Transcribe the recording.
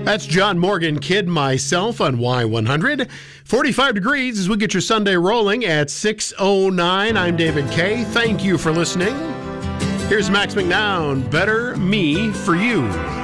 That's John Morgan, Kid Myself on Y100. 45 degrees as we get your Sunday rolling at 6:09. I'm David Kay. Thank you for listening. Here's Max McNown, Better Me for You.